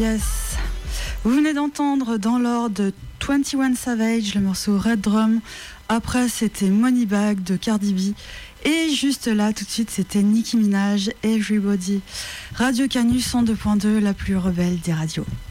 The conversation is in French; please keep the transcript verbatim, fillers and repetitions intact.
Yes. Vous venez d'entendre dans l'ordre vingt et un Savage, le morceau Red Drum. Après, c'était Moneybag de Cardi B. Et juste là, tout de suite, c'était Nicki Minaj, Everybody. Radio Canus cent deux point deux, la plus rebelle des radios.